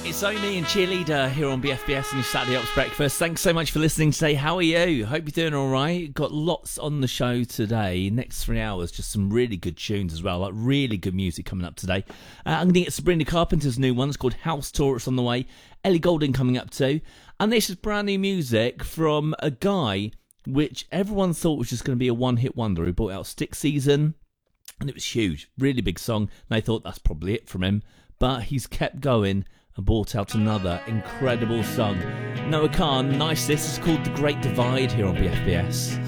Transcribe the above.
It's Omi and Cheerleader here on BFBS and your Saturday Ops Breakfast. Thanks so much for listening today. How are you? Hope you're doing all right. Got lots on the show today. Next 3 hours, just some really good tunes as well. Like really good music coming up today. I'm going to get Sabrina Carpenter's new one. It's called House Tour. It's on the way. Ellie Goulding coming up too. And this is brand new music from a guy which everyone thought was just going to be a one-hit wonder. He brought out Stick Season and it was huge. Really big song. And they thought that's probably it from him. But he's kept going and brought out another incredible song. Noah Khan, nice. This is called The Great Divide here on BFBS.